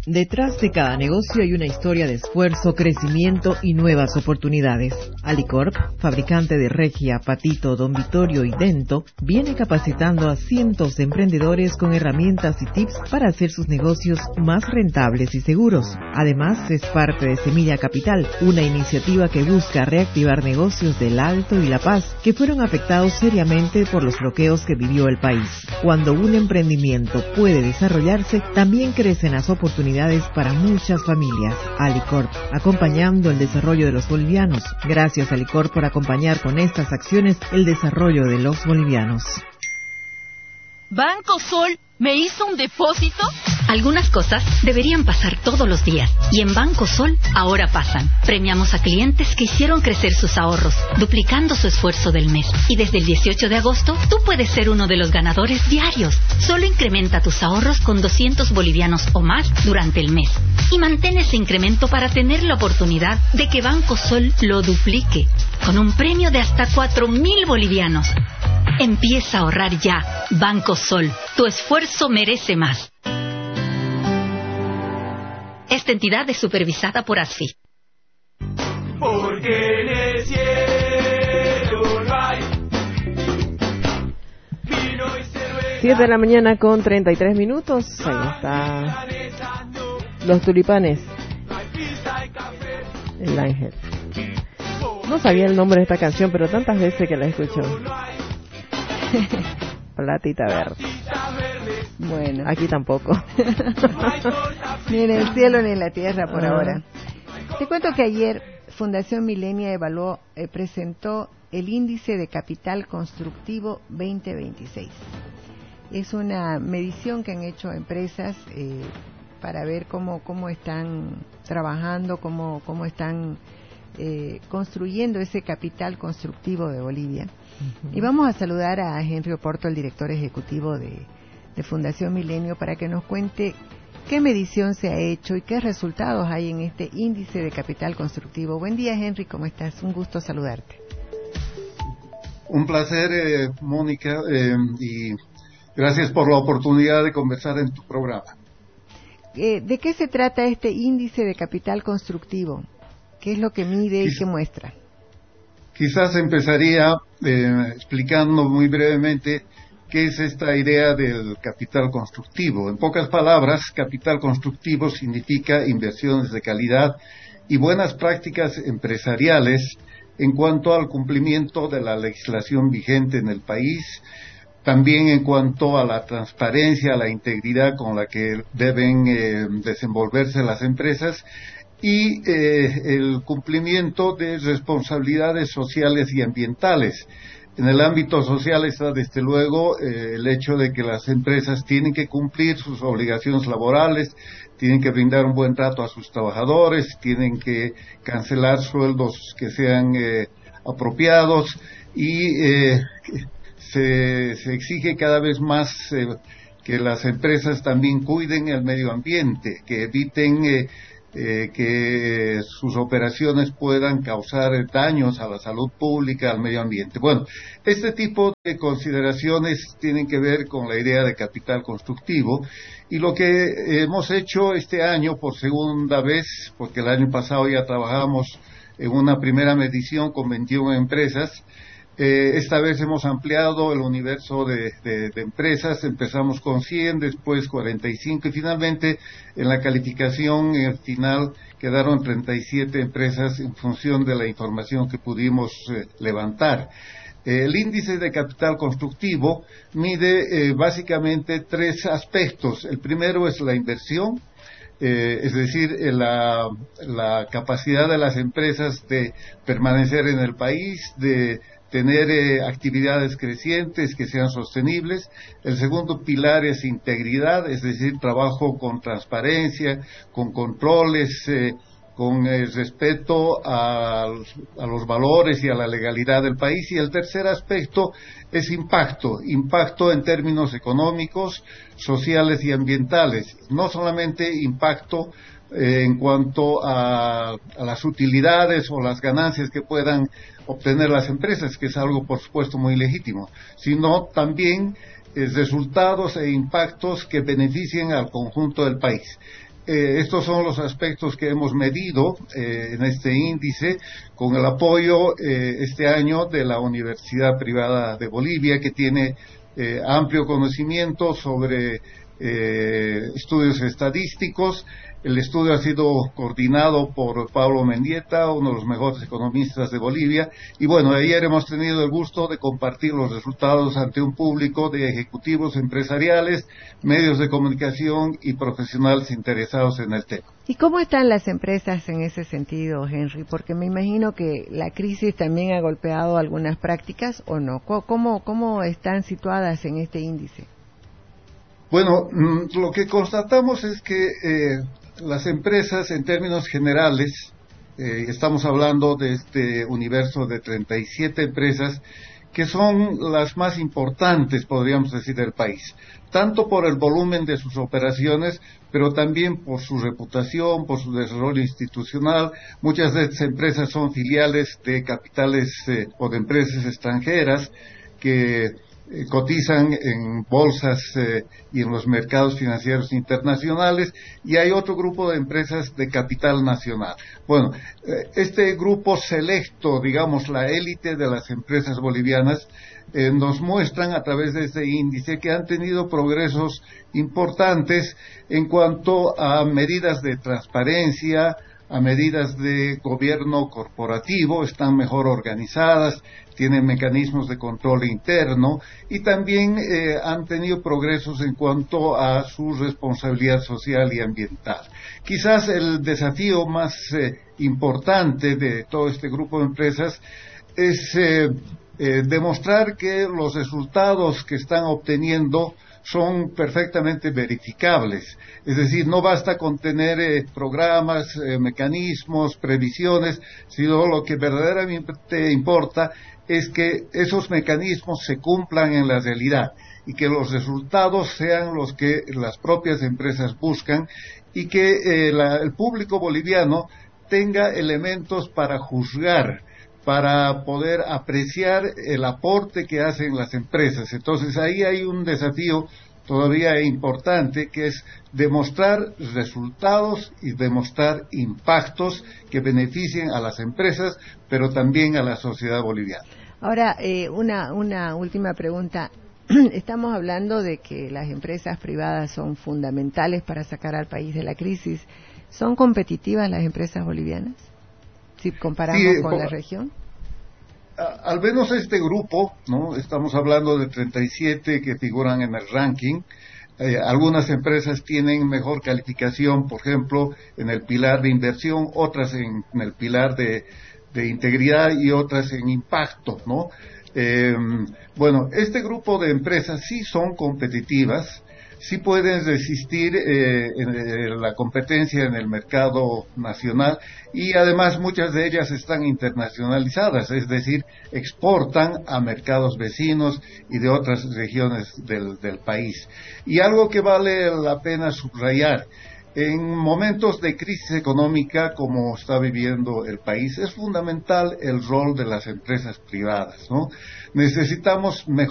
Detrás de cada negocio hay una historia de esfuerzo, crecimiento y nuevas oportunidades. Alicorp, fabricante de Regia, Patito, Don Vittorio y Dento, viene capacitando a cientos de emprendedores con herramientas y tips para hacer sus negocios más rentables y seguros. Además, es parte de Semilla Capital, una iniciativa que busca reactivar negocios del Alto y La Paz, que fueron afectados seriamente por los bloqueos que vivió el país. Cuando un emprendimiento puede desarrollarse, también crecen las oportunidades para muchas familias. Alicorp, acompañando el desarrollo de los bolivianos. Gracias, Alicorp, por acompañar con estas acciones el desarrollo de los bolivianos. ¿Banco Sol me hizo un depósito? Algunas cosas deberían pasar todos los días y en Banco Sol ahora pasan. Premiamos a clientes que hicieron crecer sus ahorros, duplicando su esfuerzo del mes. Y desde el 18 de agosto, tú puedes ser uno de los ganadores diarios. Solo incrementa tus ahorros con 200 bolivianos o más durante el mes. Y mantén ese incremento para tener la oportunidad de que Banco Sol lo duplique, con un premio de hasta 4.000 bolivianos. Empieza a ahorrar ya. Banco Sol, tu esfuerzo merece más. Esta entidad es supervisada por ASFI. Porque en el cielo no hay vino y cerveza. 7 de la mañana con 33 minutos. Ahí está. Los tulipanes. El ángel. No sabía el nombre de esta canción, pero tantas veces que la escucho. Platita verde. Bueno. Aquí tampoco. Ni en el cielo ni en la tierra por ahora. Te cuento que ayer Fundación Milenia presentó el Índice de Capital Constructivo 2026. Es una medición que han hecho empresas para ver cómo están trabajando, cómo están construyendo ese capital constructivo de Bolivia. Y vamos a saludar a Henry Oporto, el director ejecutivo de Fundación Milenio, para que nos cuente qué medición se ha hecho y qué resultados hay en este índice de capital constructivo. Buen día, Henry, ¿cómo estás? Un gusto saludarte. Un placer, Mónica, y gracias por la oportunidad de conversar en tu programa. ¿De qué se trata este índice de capital constructivo? ¿Qué es lo que mide y qué muestra? Quizás empezaría explicando muy brevemente qué es esta idea del capital constructivo. En pocas palabras, capital constructivo significa inversiones de calidad y buenas prácticas empresariales en cuanto al cumplimiento de la legislación vigente en el país, también en cuanto a la transparencia, a la integridad con la que deben desenvolverse las empresas, y el cumplimiento de responsabilidades sociales y ambientales. En el ámbito social está desde luego el hecho de que las empresas tienen que cumplir sus obligaciones laborales, tienen que brindar un buen trato a sus trabajadores, tienen que cancelar sueldos que sean apropiados y se exige cada vez más que las empresas también cuiden el medio ambiente, que eviten que sus operaciones puedan causar daños a la salud pública, al medio ambiente. Bueno, este tipo de consideraciones tienen que ver con la idea de capital constructivo, y lo que hemos hecho este año por segunda vez, porque el año pasado ya trabajamos en una primera medición con 21 empresas, esta vez hemos ampliado el universo de empresas, empezamos con 100, después 45 y finalmente en la calificación final quedaron 37 empresas en función de la información que pudimos levantar. El índice de capital constructivo mide básicamente 3 aspectos. El primero es la inversión, es decir, la capacidad de las empresas de permanecer en el país, de tener actividades crecientes que sean sostenibles. El segundo pilar es integridad, es decir, trabajo con transparencia, con controles, con respeto a los valores y a la legalidad del país. Y el tercer aspecto es impacto en términos económicos, sociales y ambientales. No solamente impacto en cuanto a las utilidades o las ganancias que puedan obtener las empresas, que es algo por supuesto muy legítimo, sino también resultados e impactos que beneficien al conjunto del país. estos son los aspectos que hemos medido en este índice con el apoyo este año de la Universidad Privada de Bolivia, que tiene amplio conocimiento sobre estudios estadísticos. El estudio ha sido coordinado por Pablo Mendieta, uno de los mejores economistas de Bolivia, y bueno, ayer hemos tenido el gusto de compartir los resultados ante un público de ejecutivos empresariales, medios de comunicación y profesionales interesados en el tema. ¿Y cómo están las empresas en ese sentido, Henry? Porque me imagino que la crisis también ha golpeado algunas prácticas, ¿o no? ¿Cómo están situadas en este índice? Bueno, lo que constatamos es que las empresas, en términos generales, estamos hablando de este universo de 37 empresas, que son las más importantes, podríamos decir, del país, tanto por el volumen de sus operaciones, pero también por su reputación, por su desarrollo institucional. Muchas de estas empresas son filiales de capitales o de empresas extranjeras que cotizan en bolsas y en los mercados financieros internacionales, y hay otro grupo de empresas de capital nacional. Bueno, este grupo selecto, digamos la élite de las empresas bolivianas, nos muestran a través de este índice que han tenido progresos importantes en cuanto a medidas de transparencia, a medidas de gobierno corporativo, están mejor organizadas, tienen mecanismos de control interno, y también han tenido progresos en cuanto a su responsabilidad social y ambiental. Quizás el desafío más importante de todo este grupo de empresas es demostrar que los resultados que están obteniendo son perfectamente verificables. Es decir, no basta con tener programas, mecanismos, previsiones, sino lo que verdaderamente importa es que esos mecanismos se cumplan en la realidad y que los resultados sean los que las propias empresas buscan, y que el público boliviano tenga elementos para juzgar, para poder apreciar el aporte que hacen las empresas. Entonces ahí hay un desafío todavía importante, que es demostrar resultados y demostrar impactos que beneficien a las empresas, pero también a la sociedad boliviana. Ahora, una última pregunta. Estamos hablando de que las empresas privadas son fundamentales para sacar al país de la crisis. ¿Son competitivas las empresas bolivianas si comparamos con la región? Al menos este grupo, ¿no? Estamos hablando de 37 que figuran en el ranking. Algunas empresas tienen mejor calificación, por ejemplo, en el pilar de inversión, otras en el pilar de integridad y otras en impacto, ¿no? Bueno, este grupo de empresas sí son competitivas, sí pueden resistir en la competencia en el mercado nacional, y además muchas de ellas están internacionalizadas, es decir, exportan a mercados vecinos y de otras regiones del país. Y algo que vale la pena subrayar: en momentos de crisis económica como está viviendo el país, es fundamental el rol de las empresas privadas, ¿no? Necesitamos mejorar